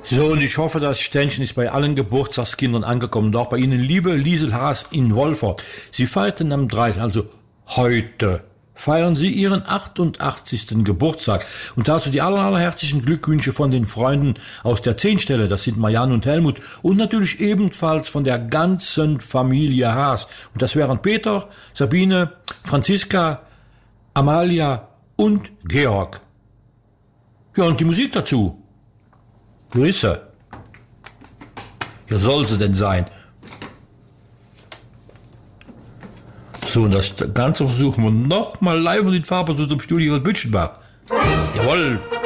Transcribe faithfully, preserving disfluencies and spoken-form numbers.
So, und ich hoffe, das Ständchen ist bei allen Geburtstagskindern angekommen. Doch bei Ihnen, liebe Liesel Haas in Wolfort. Sie feierten am dreizehnten also heute, feiern Sie Ihren achtundachtzigsten Geburtstag. Und dazu die aller, allerherzlichen Glückwünsche von den Freunden aus der Zehnstelle. Das sind Marianne und Helmut. Und natürlich ebenfalls von der ganzen Familie Haas. Und das wären Peter, Sabine, Franziska, Amalia und Georg. Ja, und die Musik dazu. Wo ist sie? Ja, soll sie denn sein? So, und das Ganze versuchen wir nochmal live in die Farbe so zum Studio Bütchenbach. Jawohl!